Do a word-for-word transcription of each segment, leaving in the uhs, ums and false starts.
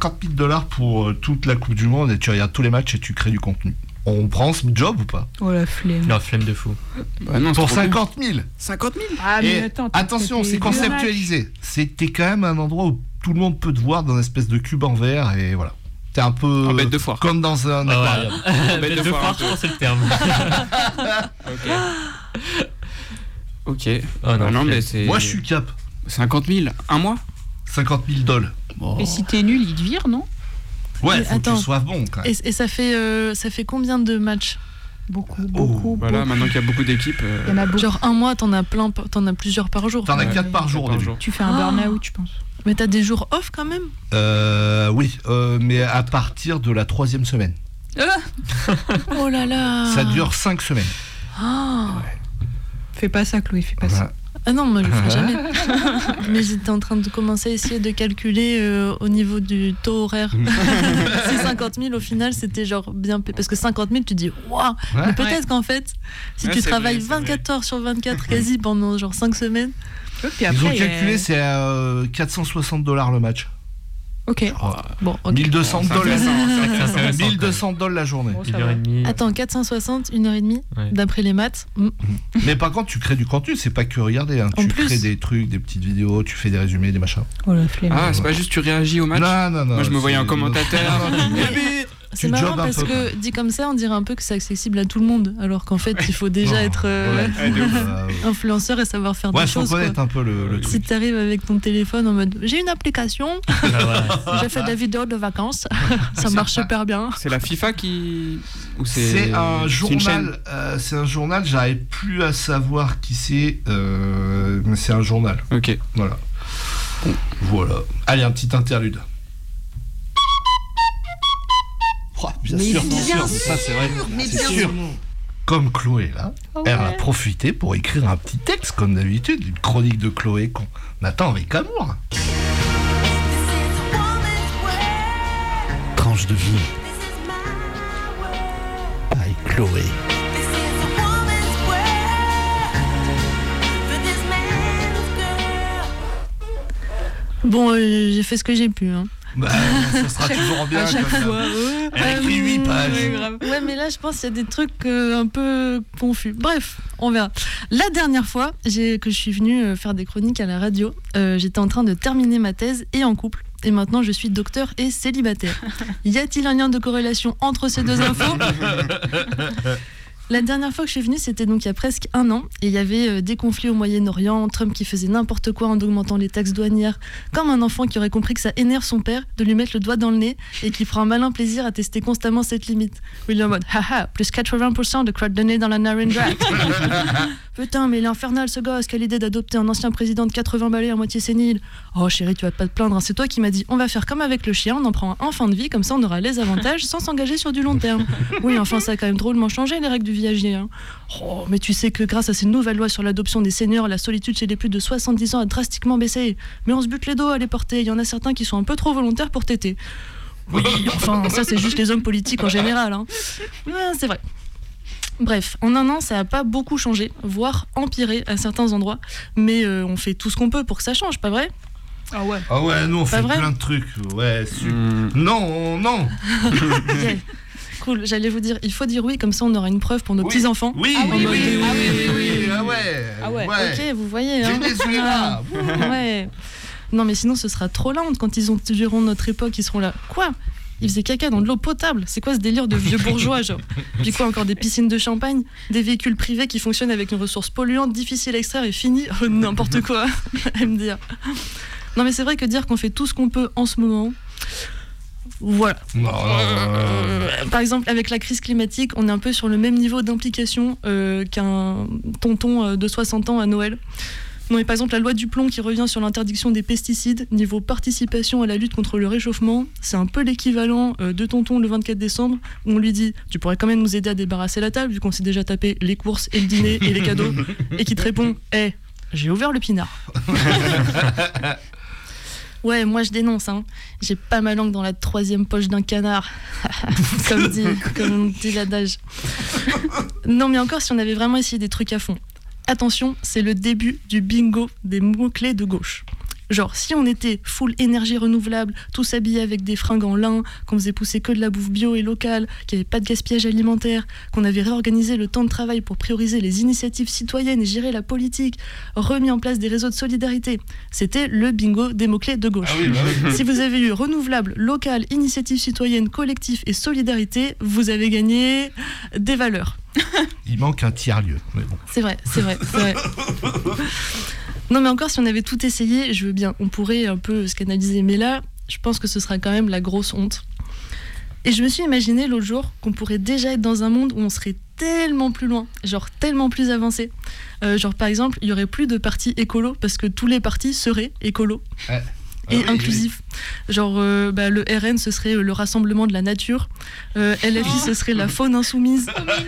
cinquante mille dollars pour euh, toute la Coupe du Monde et tu regardes tous les matchs et tu crées du contenu. On prend ce job ou pas? Oh la flemme. La flemme de fou. Bah non, pour cinquante mille. cinquante mille Ah mais Et attends, attention, c'est conceptualisé. C'était quand même un endroit où tout le monde peut te voir dans une espèce de cube en verre et voilà. T'es un peu en bête de foire. Comme dans un aquarium. Ah ouais. Bête de, de foire, je pense c'est le terme. Ok. Ok. Oh non, ah non mais c'est. Moi je suis cap. cinquante mille, un mois cinquante mille dollars. Oh. Et si t'es nul, ils te virent, non? Ouais, Mais faut attends. que tu sois bon quand même. Et, et ça, fait, euh, ça fait combien de matchs? Beaucoup, beaucoup, Voilà, beaucoup. maintenant qu'il y a beaucoup d'équipes. Euh... Il y en a beaucoup. Genre un mois, t'en as plein, t'en as plusieurs par jour. T'en as Ouais. quatre par jour. par au début. jour. Tu fais un Ah. burn-out, je pense. Mais t'as des jours off quand même? Euh, oui, euh, mais à partir de la troisième semaine. Oh là là. Ça dure cinq semaines. Ah. Fais pas ça, Chloé, fais pas Voilà. ça. Ah non, moi je le ferai jamais. Mais j'étais en train de commencer à essayer de calculer euh, au niveau du taux horaire. Si cinquante mille au final c'était genre bien payé. Parce que cinquante mille tu dis waouh. Ouais. Mais peut-être qu'en fait, si Ouais, tu c'est travailles vrai, c'est vingt-quatre heures sur vingt-quatre quasi pendant genre cinq semaines. Puis Ils après, ont il y a- calculé, c'est à euh, quatre cent soixante dollars le match. Ok. Oh, Bon, ok. mille deux cents C'est dollars. intéressant, mille deux cents dollars la journée. Bon, ça Une heure va. et demie. Attends, quatre cent soixante, une heure et demie, Ouais. d'après les maths. Mm. Mais par contre, tu crées du contenu, c'est pas que regarder. Hein. En Tu plus. crées des trucs, des petites vidéos, tu fais des résumés, des machins. Oh la flemme. Ah, c'est pas juste tu réagis au match. Non, non, non. Moi je me voyais c'est- en commentateur. C'est Tu marrant jobs un parce peu, que quoi. dit comme ça, on dirait un peu que c'est accessible à tout le monde, alors qu'en fait, il faut déjà Non, être euh, ouais, de ouf. Euh, influenceur et savoir faire Ouais, des faut choses. connaître quoi. un peu le, le Si truc. t'arrives avec ton téléphone en mode j'ai une application, Ah ouais. j'ai fait des vidéos de vacances, ça marche super bien. C'est la FIFA qui. Ou c'est. C'est un c'est une chaîne journal. euh, c'est un journal. J'arrive plus à savoir qui c'est, euh, mais c'est un journal. Ok. Voilà. Voilà. Allez, un petit interlude. Oh, bien Mais sûr, bien bien sûr. sûr, Ça, c'est vrai. mais C'est bien sûr. sûr. Comme Chloé, là, Ouais. elle a profité pour écrire un petit texte, comme d'habitude, une chronique de Chloé qu'on attend avec amour. Tranche de vie. By Chloé. Bon, euh, j'ai fait ce que j'ai pu. Hein. Bah, ça sera toujours bien. À chaque comme ça. fois. ouais. Elle a écrit huit Euh, pages. Ouais, grave. Ouais, mais là, je pense qu'il y a des trucs euh, un peu confus. Bref, on verra. La dernière fois j'ai, que je suis venue euh, faire des chroniques à la radio, euh, j'étais en train de terminer ma thèse et en couple. Et maintenant, je suis docteur et célibataire. Y a-t-il un lien de corrélation entre ces deux infos ? La dernière fois que je suis venue, c'était donc il y a presque un an, et il y avait euh, des conflits au Moyen-Orient, Trump qui faisait n'importe quoi en augmentant les taxes douanières, comme un enfant qui aurait compris que ça énerve son père de lui mettre le doigt dans le nez et qui prend un malin plaisir à tester constamment cette limite. Où il est en mode haha, plus quatre-vingts pour cent de crotte de nez dans la Narendra. Putain, mais il est infernal ce gosse, quelle idée d'adopter un ancien président de quatre-vingts balais à moitié sénile. Oh chérie, tu vas pas te plaindre, hein. C'est toi qui m'as dit on va faire comme avec le chien, on en prend un en fin de vie, comme ça on aura les avantages sans s'engager sur du long terme. Oui, enfin ça a quand même drôlement changé les règles du viager. Hein. Oh, mais tu sais que grâce à ces nouvelles lois sur l'adoption des seniors, la solitude chez les plus de soixante-dix ans a drastiquement baissé. Mais on se bute les dos à les porter, il y en a certains qui sont un peu trop volontaires pour téter. Oui, enfin ça c'est juste les hommes politiques en général. Hein. Ouais, c'est vrai. Bref, en un an, ça n'a pas beaucoup changé, voire empiré à certains endroits. Mais euh, on fait tout ce qu'on peut pour que ça change, pas vrai ? Ah ouais. Ah ouais, nous on Pas fait vrai plein de trucs. Ouais, su- Mmh. Non, non. Yeah. Cool, j'allais vous dire, il faut dire oui, comme ça on aura une preuve pour nos Oui. petits-enfants. Oui, Ah oui, oui, oui, oui, oui, ah oui, oui, oui, oui, oui. ah ouais. Ah ouais. Ok, vous voyez. Hein. Venezuela. Ah, ouais. Non, mais sinon ce sera trop la honte quand ils ont durant notre époque, ils seront là. Quoi ? Ils faisaient caca dans de l'eau potable. C'est quoi ce délire de vieux bourgeois, genre ? Puis quoi, encore des piscines de champagne ? Des véhicules privés qui fonctionnent avec une ressource polluante, difficile à extraire et finie ? Oh, n'importe quoi, à me dire. Non, mais c'est vrai que dire qu'on fait tout ce qu'on peut en ce moment... Voilà. Non, non, non, non. Euh, par exemple, avec la crise climatique, on est un peu sur le même niveau d'implication euh, qu'un tonton euh, de soixante ans à Noël. Non, mais par exemple, la loi du plomb qui revient sur l'interdiction des pesticides, niveau participation à la lutte contre le réchauffement, c'est un peu l'équivalent euh, de tonton le vingt-quatre décembre, où on lui dit « Tu pourrais quand même nous aider à débarrasser la table, vu qu'on s'est déjà tapé les courses et le dîner et les cadeaux. » Et qui te répond « Eh, j'ai ouvert le pinard. » Ouais, moi je dénonce, hein. J'ai pas ma langue dans la troisième poche d'un canard, comme dit, comme dit l'adage. Non, mais encore si on avait vraiment essayé des trucs à fond. Attention, c'est le début du bingo des mots-clés de gauche. Genre, si on était full énergie renouvelable, tous habillés avec des fringues en lin, qu'on faisait pousser que de la bouffe bio et locale, qu'il n'y avait pas de gaspillage alimentaire, qu'on avait réorganisé le temps de travail pour prioriser les initiatives citoyennes et gérer la politique, remis en place des réseaux de solidarité, c'était le bingo des mots-clés de gauche. Ah oui, bah oui. Si vous avez eu renouvelable, local, initiative citoyenne, collectif et solidarité, vous avez gagné des valeurs. Il manque un tiers-lieu. Mais bon. C'est vrai, c'est vrai, c'est vrai. Non mais encore, si on avait tout essayé, je veux bien, on pourrait un peu se canaliser. Mais là, je pense que ce sera quand même la grosse honte. Et je me suis imaginé l'autre jour qu'on pourrait déjà être dans un monde où on serait tellement plus loin, genre tellement plus avancé. Euh, genre par exemple, il y aurait plus de partis écolos parce que tous les partis seraient écolos. Ouais. Et Ah oui, inclusif. Genre, euh, bah, le R N, ce serait le Rassemblement de la Nature. Euh, L F I, ce serait la Faune Insoumise.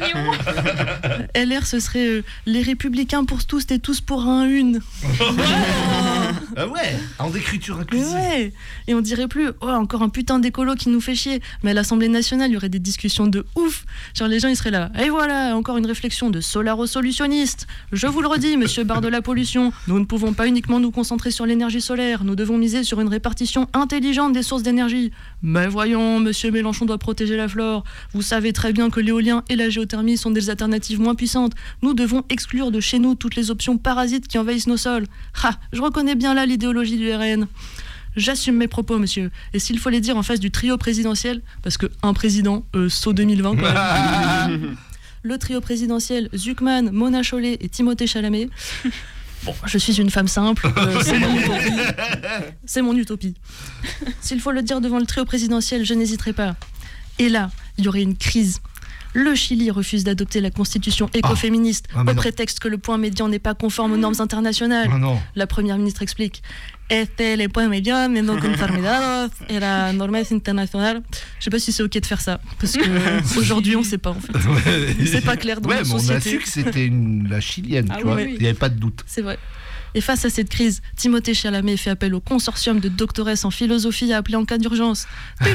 L R, ce serait euh, les Républicains pour tous et tous pour un une. Ah ouais, en écriture Mais inclusive. ouais. Et on dirait plus, oh, encore un putain d'écolo qui nous fait chier. Mais à l'Assemblée nationale, il y aurait des discussions de ouf. Genre, les gens, ils seraient là. Et voilà, encore une réflexion de solaro-solutionniste. Je vous le redis, monsieur Barre de la pollution, nous ne pouvons pas uniquement nous concentrer sur l'énergie solaire. Nous devons miser sur une répartition intelligente des sources d'énergie. Mais voyons, monsieur Mélenchon doit protéger la flore. Vous savez très bien que l'éolien et la géothermie sont des alternatives moins puissantes. Nous devons exclure de chez nous toutes les options parasites qui envahissent nos sols. Ha, je reconnais bien là l'idéologie du R N. J'assume mes propos, monsieur. Et s'il faut les dire en face du trio présidentiel, parce que un président, euh, saut deux mille vingt, quoi. Le trio présidentiel, Zuckman, Mona Chollet et Timothée Chalamet. Bon, je suis une femme simple, euh, c'est mon utopie. C'est mon utopie. S'il faut le dire devant le trio présidentiel, je n'hésiterai pas. Et là, il y aurait une crise. Le Chili refuse d'adopter la constitution écoféministe Ah, mais au non. prétexte que le point médian n'est pas conforme aux normes internationales. Oh non. La première ministre explique Este le point médian mais non conformidados et la normes internationale. Je sais pas si c'est ok de faire ça parce que aujourd'hui on sait pas en fait. Ouais. C'est pas clair dans Ouais, notre mais on a société. su que c'était une, la chilienne, Ah tu oui, vois. oui. Il n'y avait pas de doute. C'est vrai. Et face à cette crise, Timothée Chalamet fait appel au consortium de doctoresses en philosophie à appeler en cas d'urgence.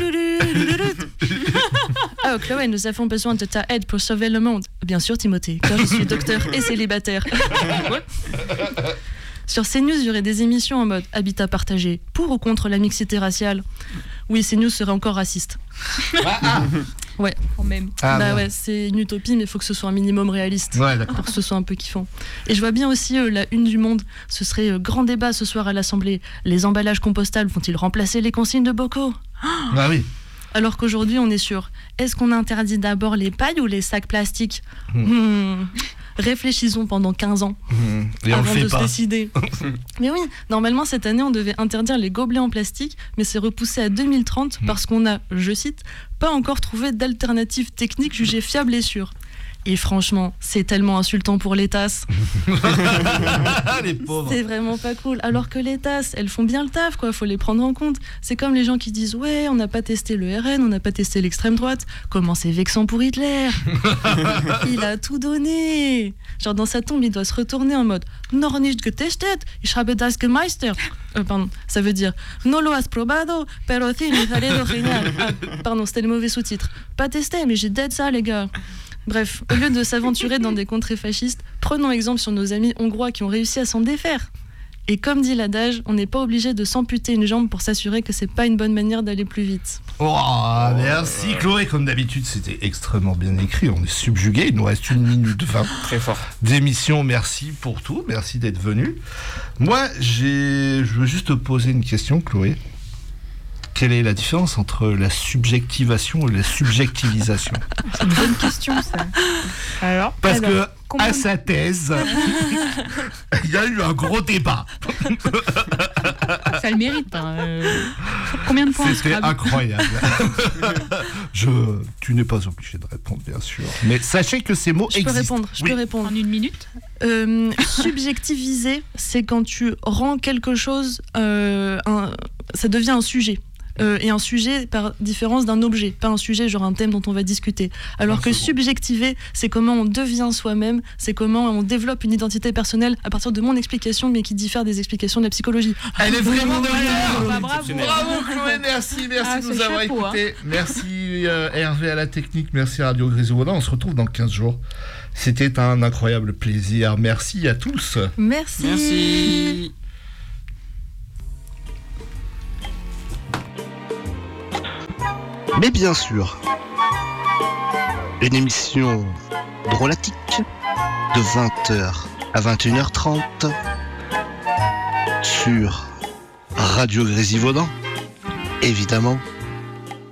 Ah, Chloé, nous avons besoin de ta aide pour sauver le monde. Bien sûr, Timothée, car je suis docteur et célibataire. Sur CNews, il y aurait des émissions en mode habitat partagé, pour ou contre la mixité raciale. Oui, CNews serait encore raciste. Ouais. Quand même. Ah, bah bon. ouais, c'est une utopie, mais il faut que ce soit un minimum réaliste. Ouais, d'accord. Pour que ce soit un peu kiffant. Et je vois bien aussi euh, la une du Monde. Ce serait euh, grand débat ce soir à l'Assemblée. Les emballages compostables vont-ils remplacer les consignes de bocaux ? Ah oui. Alors qu'aujourd'hui, on est sûr. Est-ce qu'on interdit d'abord les pailles ou les sacs plastiques ? Hmm. Réfléchissons pendant quinze ans Mmh. Et on avant le de fait se pas. décider. Mais oui, normalement cette année on devait interdire les gobelets en plastique, mais c'est repoussé à deux mille trente parce qu'on a, je cite, pas encore trouvé d'alternative technique jugée fiable et sûre. Et franchement, c'est tellement insultant pour les tasses. Les pauvres. C'est vraiment pas cool. Alors que les tasses, elles font bien le taf, quoi. Faut les prendre en compte. C'est comme les gens qui disent ouais, on n'a pas testé le R N, on n'a pas testé l'extrême droite. Comment c'est vexant pour Hitler. Il a tout donné. Genre dans sa tombe, il doit se retourner en mode noch nicht getestet, ich habe das gemeistert. Euh, pardon, ça veut dire no lo has probado, pero sí me salido genial. Ah, pardon, c'était le mauvais sous-titre. Pas testé, mais j'ai dead ça, les gars. Bref, au lieu de s'aventurer dans des contrées fascistes, prenons exemple sur nos amis hongrois qui ont réussi à s'en défaire. Et comme dit l'adage, on n'est pas obligé de s'amputer une jambe pour s'assurer que c'est pas une bonne manière d'aller plus vite. Oh, merci Chloé, comme d'habitude c'était extrêmement bien écrit, on est subjugué, il nous reste une minute vingt Très fort. d'émission, merci pour tout, merci d'être venu. Moi, j'ai... je veux juste te poser une question Chloé. Quelle est la différence entre la subjectivation et la subjectivisation ? C'est une bonne question, ça. Alors Parce alors, que combien à de- sa thèse, il y a eu un gros débat. Ça le mérite. hein, euh. Combien de points C'était Scrabble incroyable. Je, tu n'es pas obligé de répondre, bien sûr. Mais sachez que ces mots Je peux existent. répondre, je Oui. peux répondre. En une minute Euh, subjectiviser, c'est quand tu rends quelque chose, euh, un- ça devient un sujet. Euh, et un sujet par différence d'un objet, pas un sujet genre un thème dont on va discuter. Alors Ah, que c'est bon. subjectiver, c'est comment on devient soi-même, c'est comment on développe une identité personnelle à partir de mon explication, mais qui diffère des explications de la psychologie. Elle est vraiment de Bah, valeur. bravo. Exceptionnel. Bravo Chloé, merci, merci Ah, de nous c'est avoir chapeau, écoutés. Merci euh, Hervé à la technique, merci Radio Grisou-Rodin. On se retrouve dans quinze jours. C'était un incroyable plaisir. Merci à tous. Merci. Merci. Mais bien sûr, une émission drôlatique de vingt heures à vingt et une heures trente sur Radio Grésivaudan, évidemment.